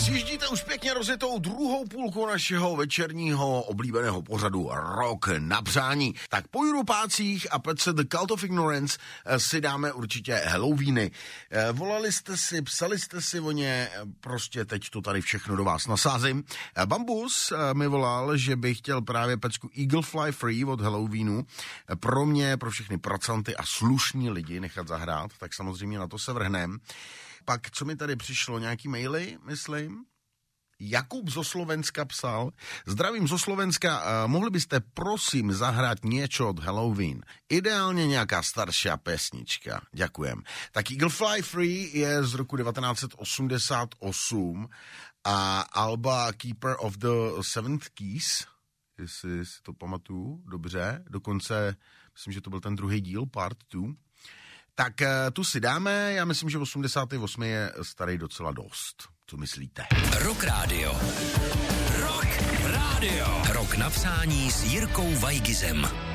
Sjíždíte už pěkně rozjetou druhou půlku našeho večerního oblíbeného pořadu Rock na přání. Tak po Europácích a pece The Cult of Ignorance si dáme určitě Halloweeny. Volali jste si, psali jste si o ně, prostě teď to tady všechno do vás nasázím. Bambus mi volal, že by chtěl právě pecku Eagle Fly Free od Halloweenu pro mě, pro všechny pracanty a slušní lidi nechat zahrát, tak samozřejmě na to se vrhnem. Pak, co mi tady přišlo, nějaký maily, myslím? Jakub zo Slovenska psal: zdravím zo Slovenska, mohli byste prosím zahrát něco od Halloween? Ideálně nějaká starší pesnička. Ďakujem. Tak Eagle Fly Free je z roku 1988 a alba Keeper of the Seventh Keys, jestli si to pamatuju dobře, dokonce myslím, že to byl ten druhý díl, part 2. Tak tu si dáme, já myslím, že 88 je starý docela dost. Co myslíte? Rock Radio. Rock Radio. Rock na přání s Jirkou Vajgizem.